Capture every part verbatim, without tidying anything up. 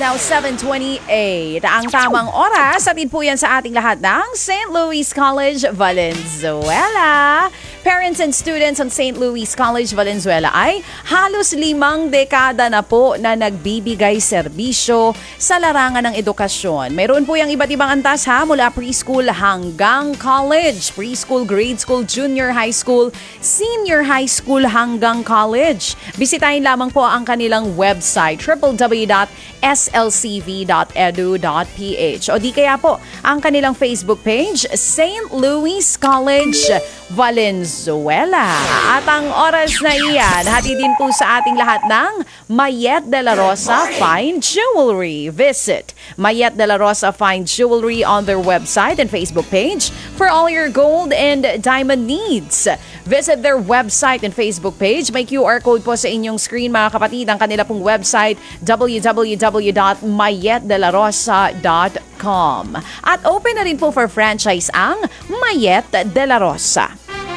now seven twenty-eight. Ang tamang oras, atid po yan sa ating lahat ng Saint Louis College, Valenzuela. Parents and students ng Saint Louis College, Valenzuela ay halos limang dekada na po na nagbibigay serbisyo sa larangan ng edukasyon. Mayroon po yung iba't ibang antas ha, mula preschool hanggang college, preschool, grade school, junior high school, senior high school hanggang college. Bisitahin lamang po ang kanilang website w w w dot s l c v dot e d u dot p h o di kaya po ang kanilang Facebook page, Saint Louis College, Valenzuela. At ang oras na iyan, hati din po sa ating lahat ng Mayet de la Rosa Fine Jewelry. Visit Mayet de la Rosa Fine Jewelry on their website and Facebook page for all your gold and diamond needs. Visit their website and Facebook page. May Q R code po sa inyong screen mga kapatid. Ang kanila pong website, w w w dot mayet de la rosa dot com. At open na rin po for franchise ang Mayet de la Rosa.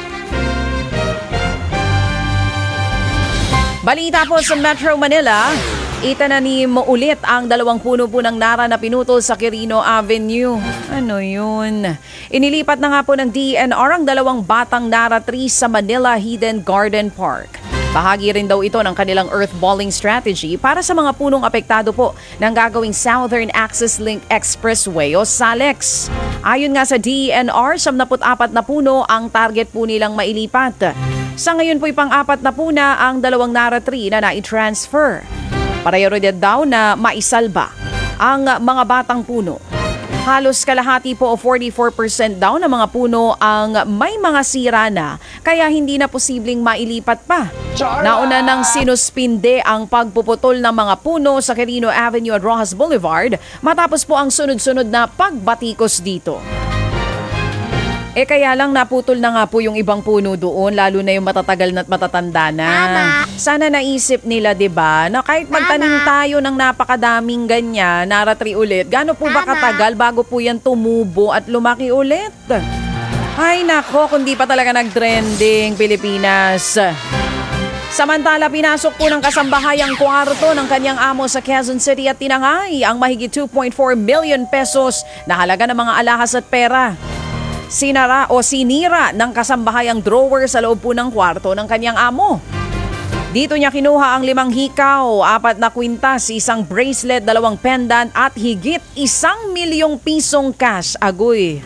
Balita po sa Metro Manila, itananim ulit ang dalawang puno po ng nara na pinutol sa Quirino Avenue. Ano yun? Inilipat na nga po ng D N R ang dalawang batang nara trees sa Manila Hidden Garden Park. Bahagi rin daw ito ng kanilang earthballing strategy para sa mga punong apektado po ng gagawing Southern Access Link Expressway o SALEX. Ayon nga sa D N R, seventy-four na puno ang target po nilang mailipat. Sa ngayon po'y pang-apat na puna ang dalawang nara tree na nai-transfer. Prioridad daw na maisalba ang mga batang puno. Halos kalahati po o forty-four percent daw ng mga puno ang may mga sira na kaya hindi na posibleng mailipat pa. Nauna nang sinuspinde ang pagpuputol ng mga puno sa Quirino Avenue at Rojas Boulevard matapos po ang sunod-sunod na pagbatikos dito. Eh kaya lang naputol na nga po yung ibang puno doon, lalo na yung matatagal na't matatanda na. Tama. Sana naisip nila, 'di ba, na kahit magtanim tayo ng napakadaming ganyan, nara tree ulit, gaano po ba Tama. katagal bago po yan tumubo at lumaki ulit? Ay nako, kundi pa talaga nag-trending Pilipinas. Samantala, pinasok po ng kasambahay ang kwarto ng kanyang amo sa Quezon City at tinangay ang mahigit two point four million pesos na halaga ng mga alahas at pera. Sinara o sinira ng kasambahay ang drawer sa loob po ng kwarto ng kanyang amo. Dito niya kinuha ang limang hikaw, apat na kwintas, isang bracelet, dalawang pendant at higit isang milyong pisong cash. Agoy.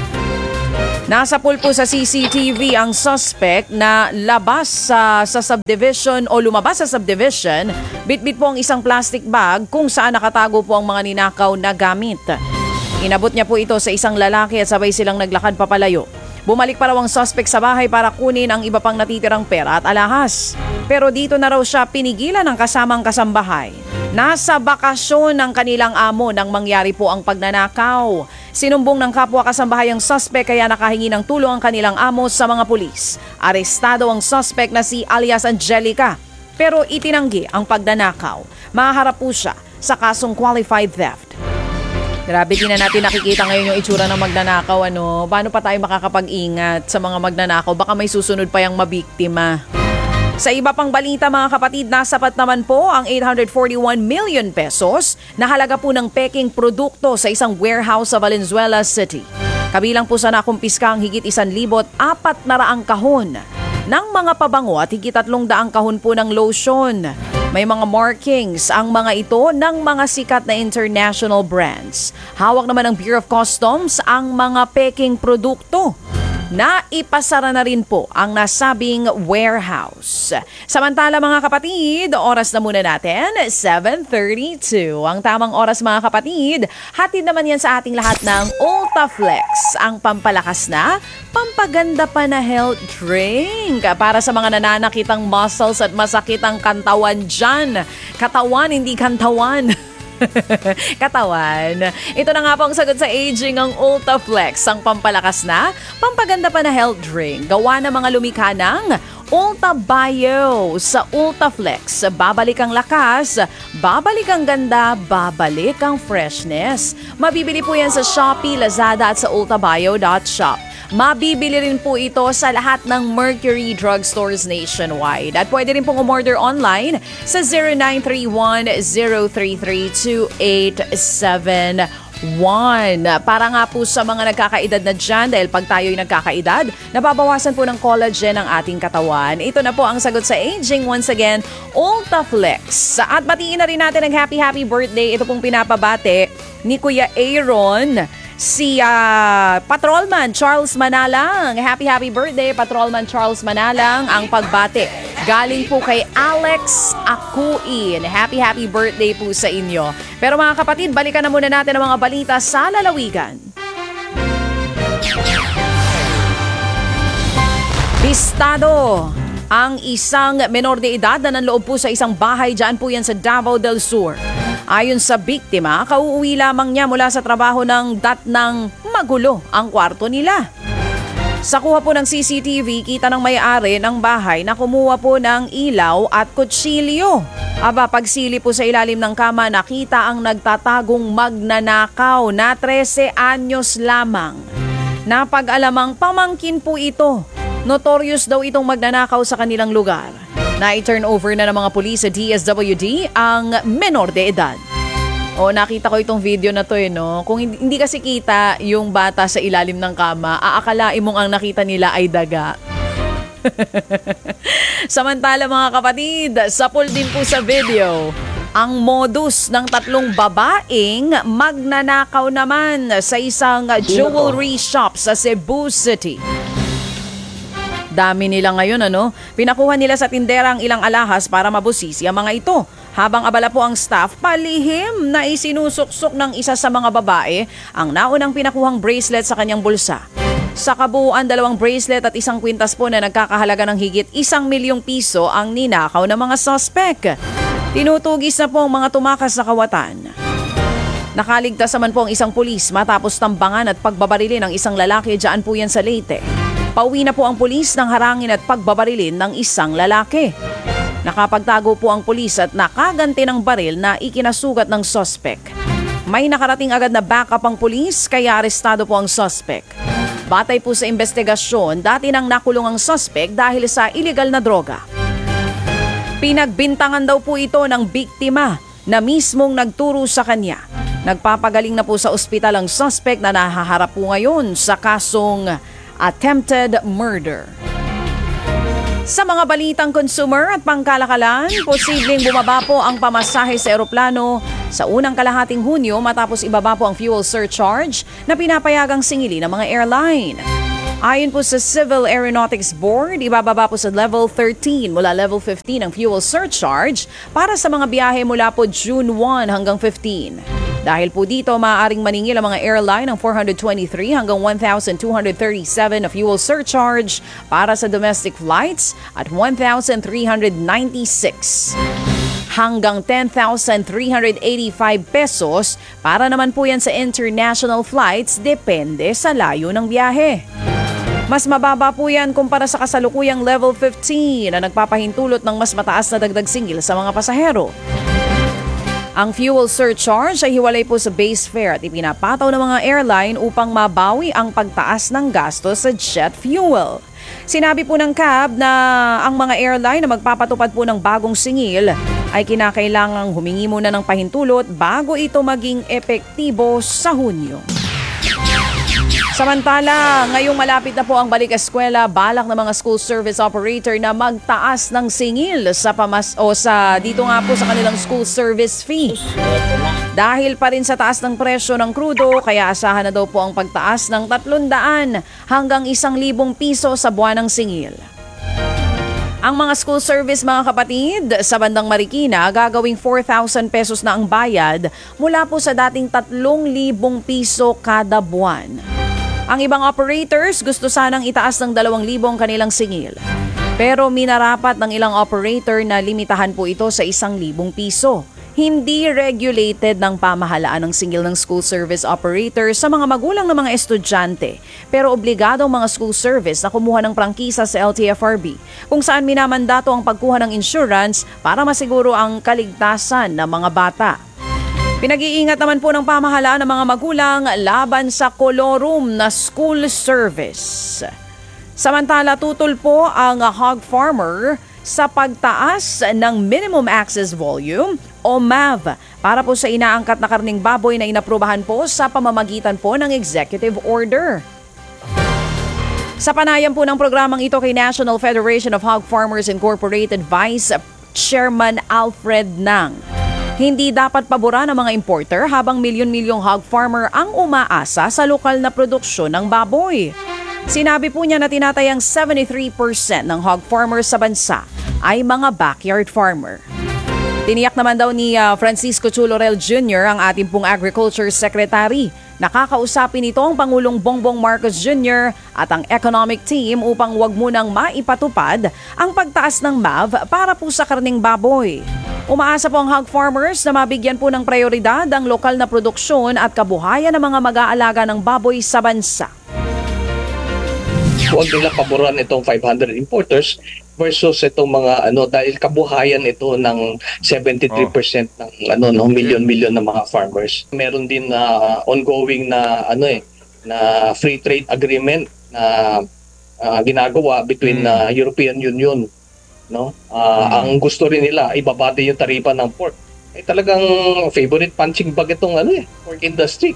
Nasa pulpo sa C C T V ang suspect na labas sa, sa subdivision o lumabas sa subdivision. Bitbit po ang isang plastic bag kung saan nakatago po ang mga ninakaw na gamit. Inabot niya po ito sa isang lalaki at sabay silang naglakad papalayo. Bumalik pa raw ang suspect sa bahay para kunin ang iba pang natitirang pera at alahas. Pero dito na raw siya pinigilan ng kasamang kasambahay. Nasa bakasyon ng kanilang amo nang mangyari po ang pagnanakaw. Sinumbong ng kapwa kasambahay ang suspect kaya nakahingi ng tulong ang kanilang amo sa mga pulis. Arestado ang suspect na si alias Angelica. Pero itinanggi ang pagnanakaw. Mahaharap po siya sa kasong qualified theft. Grabe, din na natin nakikita ngayon yung itsura ng magnanakaw. Ano? Paano pa tayo makakapag-ingat sa mga magnanakaw? Baka may susunod pa yung mabiktima. Sa iba pang balita mga kapatid, nasapat naman po ang eight hundred forty-one million pesos na halaga po ng peking produkto sa isang warehouse sa Valenzuela City. Kabilang po sa nakumpiska ang higit isang libot apat na raang kahon ng mga pabango at higit tatlong daang kahon po ng lotion. May mga markings ang mga ito ng mga sikat na international brands. Hawak naman ng Bureau of Customs ang mga peking produkto. Naipasara na rin po ang nasabing warehouse. Samantala mga kapatid, oras na muna natin, seven thirty-two. Ang tamang oras mga kapatid, hatid naman yan sa ating lahat ng Ultaflex, ang pampalakas na, pampaganda pa na health drink para sa mga nananakitang muscles at masakit ang kantawan dyan. Katawan, hindi kantawan. Katawan. Ito na nga po ang sagot sa aging ang Ultaflex, ang pampalakas na, pampaganda pa na health drink. Gawa ng mga lumikha ng Ulta Bio. Sa Ultaflex, babalik ang lakas, babalik ang ganda, babalik ang freshness. Mabibili po yan sa Shopee, Lazada at sa ultabio dot shop. Mabibili rin po ito sa lahat ng Mercury drugstores nationwide. At pwede rin pong umorder online sa zero nine three one zero three three two eight seven one. Para nga po sa mga nagkakaedad na dyan, dahil pag tayo'y nagkakaedad, nababawasan po ng collagen ang ating katawan. Ito na po ang sagot sa aging. Once again, Ultaflex. At batiin na rin natin ang happy happy birthday. Ito pong pinapabate ni Kuya Aaron, si uh, Patrolman Charles Manalang. Happy happy birthday, Patrolman Charles Manalang. Ang pagbate galing po kay Alex Akuin. Happy happy birthday po sa inyo. Pero mga kapatid, balikan na muna natin ang mga balita sa lalawigan. Bistado ang isang menor de edad na nanloob po sa isang bahay dyan po yan sa Davao del Sur. Ayon sa biktima, kauuwi lamang niya mula sa trabaho ng dat ng magulo ang kwarto nila. Sa kuha po ng C C T V, kita ng may-ari ng bahay na kumuha po ng ilaw at kutsilyo. Aba, pagsili po sa ilalim ng kama, nakita ang nagtatagong magnanakaw na trese anyos lamang. Napag-alamang pamangkin po ito. Notorious daw itong magnanakaw sa kanilang lugar. Na-turn over na ng mga pulis sa D S W D ang menor de edad. O, nakita ko itong video na to eh, no? Kung hindi, hindi kasi kita yung bata sa ilalim ng kama, aakalain mong ang nakita nila ay daga. Samantala mga kapatid, sapol din po sa video ang modus ng tatlong babaeng magnanakaw naman sa isang jewelry shop sa Cebu City. Dami nila ngayon, ano? Pinakuha nila sa tindera ang ilang alahas para mabusisi ang mga ito. Habang abala po ang staff, palihim na isinusuksok ng isa sa mga babae ang naunang pinakuhang bracelet sa kanyang bulsa. Sa kabuuan, dalawang bracelet at isang kwintas po na nagkakahalaga ng higit isang milyong piso ang ninakaw ng mga suspect. Tinutugis na po ang mga tumakas sa kawatan. Nakaligtas naman po ang isang pulis matapos tambangan at pagbabarili ng isang lalaki dyan po yan sa Leyte. Pauwi na po ang pulis ng harangin at pagbabarilin ng isang lalaki. Nakapagtago po ang pulis at nakaganti ng baril na ikinasugat ng suspect. May nakarating agad na backup ang pulis kaya arestado po ang suspect. Batay po sa investigasyon, dati nang nakulong ang suspect dahil sa illegal na droga. Pinagbintangan daw po ito ng biktima na mismong nagturo sa kanya. Nagpapagaling na po sa ospital ang suspect na nahaharap po ngayon sa kasong attempted murder. Sa mga balitang consumer at pangkalakalan, posibleng bumaba po ang pamasahe sa eroplano sa unang kalahating Hunyo matapos ibaba po ang fuel surcharge na pinapayagang singili ng mga airline. Ayon po sa Civil Aeronautics Board, ibababa po sa level thirteen mula level fifteen ang fuel surcharge para sa mga biyahe mula po June first hanggang fifteen. Dahil po dito, maaaring maningil ang mga airline ng four hundred twenty-three hanggang one thousand two hundred thirty-seven na fuel surcharge para sa domestic flights at one thousand three hundred ninety-six hanggang ten thousand three hundred eighty-five pesos para naman po yan sa international flights, depende sa layo ng biyahe. Mas mababa po yan kumpara sa kasalukuyang level fifteen na nagpapahintulot ng mas mataas na dagdag singil sa mga pasahero. Ang fuel surcharge ay hiwalay po sa base fare at ipinapataw ng mga airline upang mabawi ang pagtaas ng gastos sa jet fuel. Sinabi po ng C A B na ang mga airline na magpapatupad po ng bagong singil ay kinakailangang humingi muna ng pahintulot bago ito maging epektibo sa Hunyo. Samantala, ngayong malapit na po ang balik eskwela, balak ng mga school service operator na magtaas ng singil sa pamas o sa dito nga po sa kanilang school service fee. Dahil pa rin sa taas ng presyo ng krudo, kaya asahan na daw po ang pagtaas ng tatlong daan hanggang isang libong piso sa buwan ng singil. Ang mga school service mga kapatid sa bandang Marikina gagawing four thousand pesos na ang bayad mula po sa dating tatlong libong piso kada buwan. Ang ibang operators gusto sanang itaas ng dalawang libo ang kanilang singil. Pero minarapat ng ilang operator na limitahan po ito sa isang libong piso. Hindi regulated ng pamahalaan ng singil ng school service operator sa mga magulang ng mga estudyante. Pero obligado ang mga school service na kumuha ng prangkisa sa L T F R B kung saan minamandato ang pagkuha ng insurance para masiguro ang kaligtasan ng mga bata. Pinag-iingat naman po ng pamahalaan ng mga magulang laban sa kolorum na school service. Samantala, tutol po ang hog farmer sa pagtaas ng minimum access volume o M A V para po sa inaangkat na karning baboy na inaprubahan po sa pamamagitan po ng executive order. Sa panayam po ng programang ito kay National Federation of Hog Farmers Incorporated Vice Chairman Alfred Nang, hindi dapat pabura ng mga importer habang milyon-milyong hog farmer ang umaasa sa lokal na produksyon ng baboy. Sinabi po niya na tinatayang seventy-three percent ng hog farmers sa bansa ay mga backyard farmer. Tiniyak naman daw ni uh, Francisco Chulorel Junior ang ating pong Agriculture Secretary. Nakakausapin ito ang Pangulong Bongbong Marcos Junior at ang economic team upang wag munang maipatupad ang pagtaas ng M A V para po sa karning baboy. Umaasa po ang hog farmers na mabigyan po ng prioridad ang lokal na produksyon at kabuhayan ng mga mag-aalaga ng baboy sa bansa. Huwag nila paboran itong five hundred importers versus itong mga ano dahil kabuhayan ito ng seventy-three percent ng ano no million-million na mga farmers. Meron din na uh, ongoing na ano eh na free trade agreement na uh, ginagawa between uh, European Union, no? Uh, mm. Ang gusto rin nila ibababa yung taripa ng pork. Eh talagang favorite punching bag itong ano eh pork industry.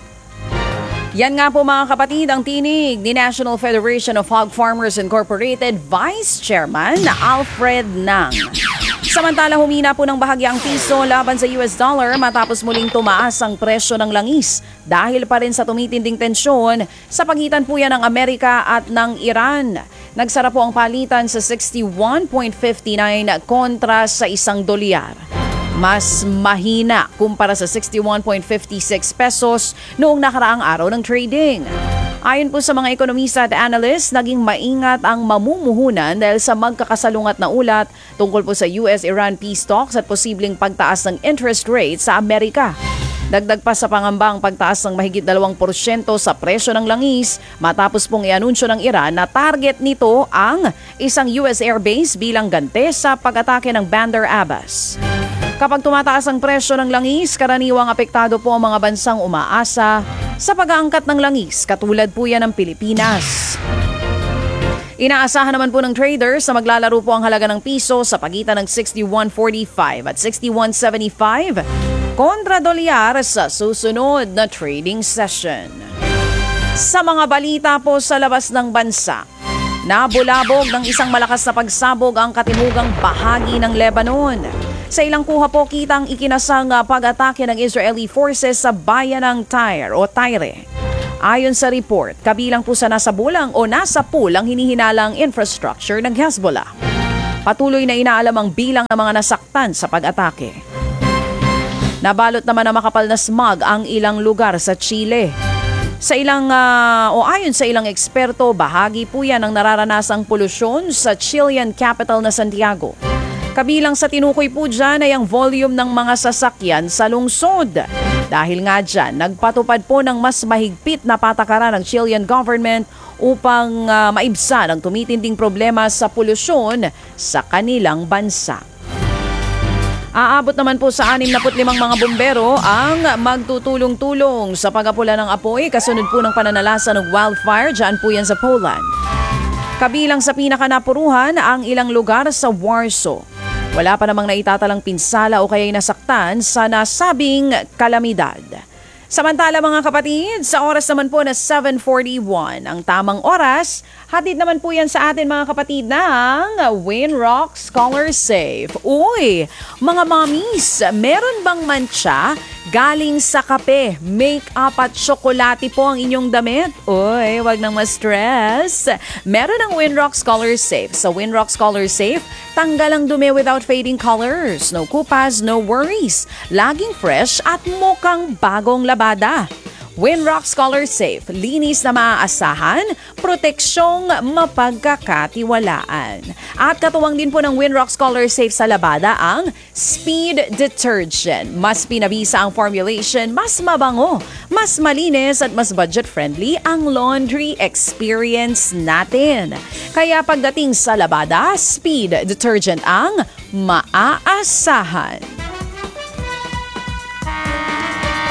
Yan nga po mga kapatid ang tinig ni National Federation of Hog Farmers Incorporated Vice Chairman Alfred Nang. Samantala humina po ng bahagya ang piso laban sa U S dollar matapos muling tumaas ang presyo ng langis dahil pa rin sa tumitinding tensyon sa pagitan po yan ng Amerika at ng Iran. Nagsara po ang palitan sa sixty-one point five nine kontra sa isang dolyar. Mas mahina kumpara sa sixty-one point five six pesos noong nakaraang araw ng trading. Ayon po sa mga ekonomista at analysts, naging maingat ang mamumuhunan dahil sa magkakasalungat na ulat tungkol po sa U S-Iran peace talks at posibleng pagtaas ng interest rate sa Amerika. Dagdag pa sa pangamba ang pagtaas ng mahigit dalawang porsyento sa presyo ng langis matapos pong ianunsyo ng Iran na target nito ang isang U S airbase bilang gante sa pag-atake ng Bandar Abbas. Kapag tumataas ang presyo ng langis, karaniwang apektado po ang mga bansang umaasa sa pag-aangkat ng langis, katulad po yan ng Pilipinas. Inaasahan naman po ng traders na maglalaro po ang halaga ng piso sa pagitan ng sixty-one forty-five at sixty-one seventy-five kontra dolyar sa susunod na trading session. Sa mga balita po sa labas ng bansa, nabulabog ng isang malakas na pagsabog ang katimugang bahagi ng Lebanon. Sa ilang kuha po kitang ikinasang pag-atake ng Israeli forces sa bayan ng Tyre o Tyre. Ayon sa report, kabilang po sa nasa bulang o nasa pool ang hinihinalang infrastructure ng Hezbollah. Patuloy na inaalam ang bilang ng mga nasaktan sa pag-atake. Nabalot naman ng makapal na smog ang ilang lugar sa Chile. Sa ilang, uh, o ayon sa ilang eksperto, bahagi po yan ng nararanasang polusyon sa Chilean capital na Santiago. Kabilang sa tinukoy po dyan ay ang volume ng mga sasakyan sa lungsod. Dahil nga dyan, nagpatupad po ng mas mahigpit na patakaran ng Chilean government upang uh, maibsan ang tumitinding problema sa polusyon sa kanilang bansa. Aabot naman po sa anim na limang mga bumbero ang magtutulong-tulong sa pag-apula ng apoy kasunod po ng pananalasa ng wildfire dyan po yan sa Poland. Kabilang sa pinakanapuruhan ang ilang lugar sa Warsaw. Wala pa namang naitatalang pinsala o kaya'y nasaktan sa nasabing kalamidad. Samantala mga kapatid, sa oras naman po na seven forty-one, ang tamang oras, hatid naman po yan sa atin mga kapatid ng Winrock Scholar Safe. Uy, mga mommies, meron bang mantsa galing sa kape, make-up at tsokolate po ang inyong damit? Uy, wag nang ma-stress. Meron ang Winrock Scholar Safe. Sa Winrock Scholar Safe, tanggal ang dumi without fading colors. No kupas, no worries. Laging fresh at mukhang bagong labada. Winrock Scholar Safe, linis na maaasahan, proteksyong mapagkakatiwalaan. At katuwang din po ng Winrock Scholar Safe sa labada ang Speed Detergent. Mas pinabisa ang formulation, mas mabango, mas malinis at mas budget-friendly ang laundry experience natin. Kaya pagdating sa labada, Speed Detergent ang maaasahan.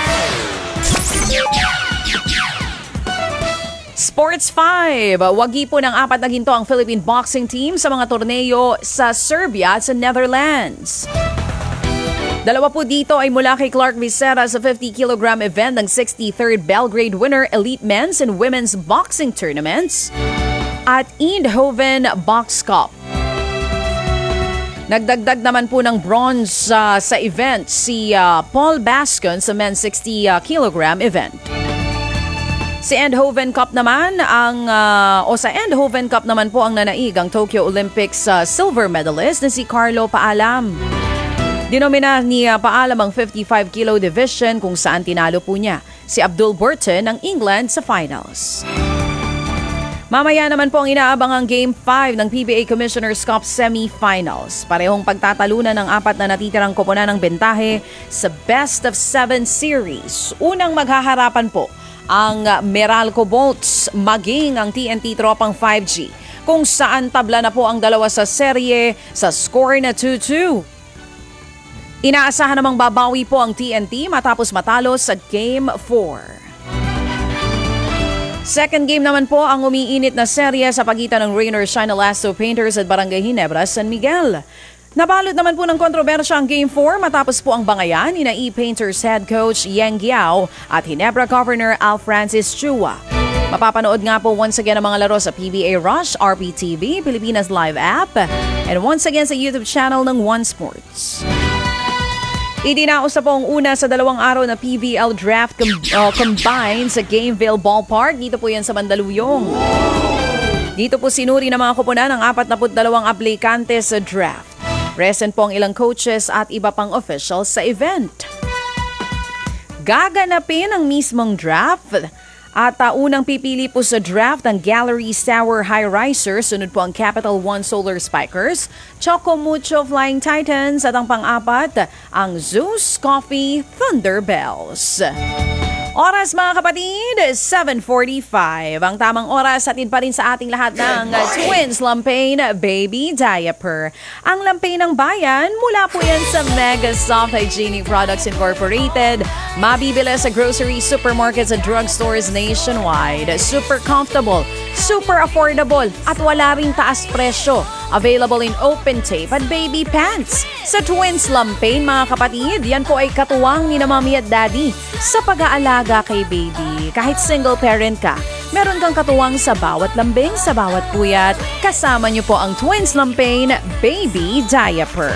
Sports five, wagi po ng apat na ginto ang Philippine boxing team sa mga torneo sa Serbia at sa Netherlands. Dalawa po dito ay mula kay Clark Vicera sa fifty kilogram event ng sixty-third Belgrade Winter Elite Men's and Women's Boxing Tournaments at Eindhoven Box Cup. Nagdagdag naman po ng bronze uh, sa event si uh, Paul Bascon sa men's sixty kilogram event. Si Eindhoven Cup naman ang uh, o sa Eindhoven Cup naman po ang nanaig ang Tokyo Olympics uh, silver medalist na si Carlo Paalam. Dinomina ni uh, Paalam ang fifty-five kilo division kung saan tinalo po niya si Abdul Burton ng England sa finals. Mamaya naman po ang inaabangang Game five ng P B A Commissioner's Cup semifinals. Parehong pagtatalunan ng apat na natitirang koponan ng bentahe sa Best of Seven Series. Unang maghaharapan po ang Meralco Bolts maging ang T N T Tropang five G kung saan tabla na po ang dalawa sa serye sa score na two two. Inaasahan namang babawi po ang T N T matapos matalo sa Game four. Second game naman po ang umiinit na serye sa pagitan ng Rain or Shine Elasto Painters at Barangay Ginebra, San Miguel. Nabalot naman po ng kontrobersya ang Game four matapos po ang bangayan ni na E-Painters head coach Yang Giao at Ginebra Governor Al Francis Chua. Mapapanood nga po once again ang mga laro sa P B A Rush, R P T V, Pilipinas Live App, and once again sa YouTube channel ng One Sports. Idinaos na po ang una sa dalawang araw na P V L draft com- uh, combined sa Gameville Ballpark. Dito po yan sa Mandaluyong. Dito po sinuri ng mga koponan ang apat na dalawang aplikante sa draft. Present po ang ilang coaches at iba pang officials sa event. Gaganapin ang mismong draft at uh, unang pipili po sa draft ang Galleries Tower High Riser, sunod po ang Capital One Solar Spikers, Choco Mucho Flying Titans at ang pang-apat ang Zeus Coffee Thunderbells. Oras mga kapatid, seven forty-five. Ang tamang oras atid pa rin sa ating lahat ng Twins Lampain Baby Diaper. Ang Lampain ng bayan, mula po yan sa Mega Soft Hygienic Products Incorporated. Mabibili sa grocery, supermarkets at drugstores nationwide. Super comfortable, super affordable at wala ring taas presyo. Available in open tape at baby pants. Sa Twins Lampain mga kapatid, yan po ay katuwang ni na mommy at daddy sa pag-aalaga kay baby. Kahit single parent ka, meron kang katuwang sa bawat lambing, sa bawat puyat. Kasama niyo po ang Twins Lampain Baby Diaper.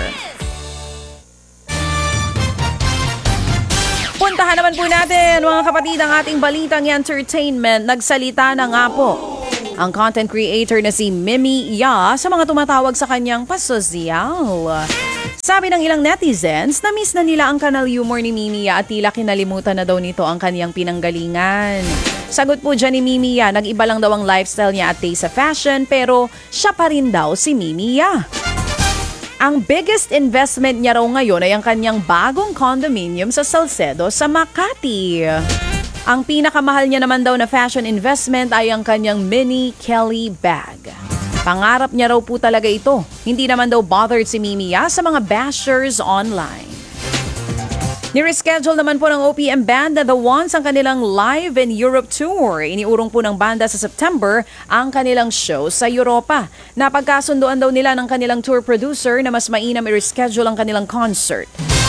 Puntahan naman po natin mga kapatid ang ating balitang entertainment. Nagsalita na nga po ang content creator na si Mimi Ya sa mga tumatawag sa kanyang pasosyal. Sabi ng ilang netizens, na-miss na nila ang kanal humor ni Mimi Ya at tila kinalimutan na daw nito ang kaniyang pinanggalingan. Sagot po dyan ni Mimi Ya, nag-iba lang daw ang lifestyle niya at taste sa fashion pero siya pa rin daw si Mimi Ya. Ang biggest investment niya raw ngayon ay ang kanyang bagong condominium sa Salcedo sa Makati. Ang pinakamahal niya naman daw na fashion investment ay ang kanyang mini Kelly bag. Pangarap niya raw po talaga ito. Hindi naman daw bothered si Mimi Ya sa mga bashers online. Nireschedule naman po ng O P M band na The Ones ang kanilang live in Europe tour. Iniurong po ng banda sa September ang kanilang show sa Europa. Napagkasunduan daw nila ng kanilang tour producer na mas mainam i-reschedule ang kanilang concert.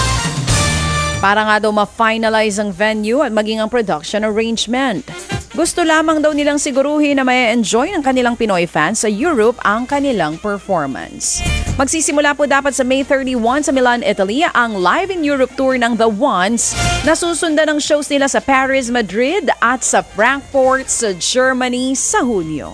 Para nga daw ma-finalize ang venue at maging ang production arrangement. Gusto lamang daw nilang siguruhin na may enjoy ng kanilang Pinoy fans sa Europe ang kanilang performance. Magsisimula po dapat sa May thirty-first sa Milan, Italy ang Live in Europe tour ng The Ones na susundan ng shows nila sa Paris, Madrid at sa Frankfurt sa Germany sa Hunyo.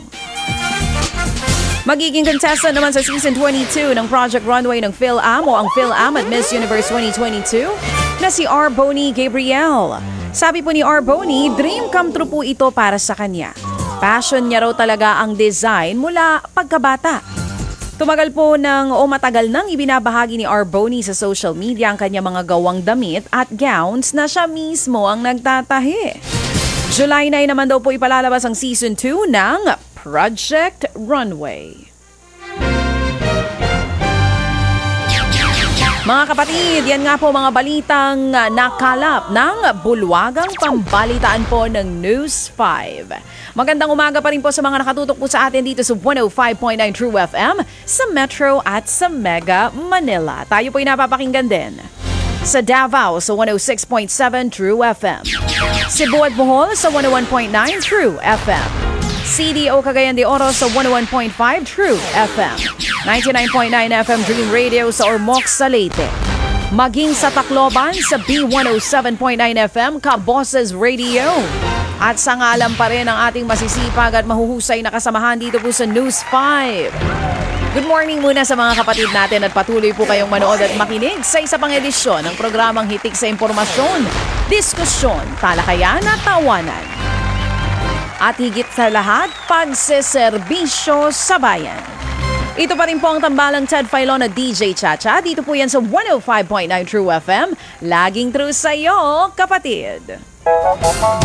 Magiging contestant naman sa Season twenty-two ng Project Runway ng PhilAm o ang PhilAm at Miss Universe twenty twenty-two na si Arboni Gabriel. Sabi po ni Arboni, dream come true po ito para sa kanya. Passion niya raw talaga ang design mula pagkabata. Tumagal po ng o matagal nang ibinabahagi ni Arboni sa social media ang kanya mga gawang damit at gowns na siya mismo ang nagtatahi. July nine naman daw po ipalalabas ang Season two ng Project Runway. Mga kapatid, yan nga po mga balitang ah, nakalap ng bulwagang pambalitaan po ng News five. Magandang umaga pa rin po sa mga nakatutok po sa atin dito sa one oh five point nine True F M sa Metro at sa Mega Manila. Tayo po'y napapakinggan din sa Davao sa one oh six point seven True F M. Cebu at Bohol sa one oh one point nine True F M. C D O Cagayan de Oro sa one oh one point five True F M. ninety-nine point nine F M Dream Radio sa Ormoc, Leyte. Maging sa Tacloban sa B one oh seven point nine F M Kaboses Radio. At sa ngalan pa rin ang ating masisipag at mahuhusay na kasamahan dito po sa News five. Good morning muna sa mga kapatid natin at patuloy po kayong manood at makinig sa isa pang edisyon ng programang Hitik sa Impormasyon, Diskusyon, Talakayan at Tawanan. At higit sa lahat, pagseserbisyo sa bayan. Ito pa rin po ang tambalang Ted Filon at D J Chacha. Dito po yan sa one oh five point nine True F M. Laging true sa'yo, kapatid.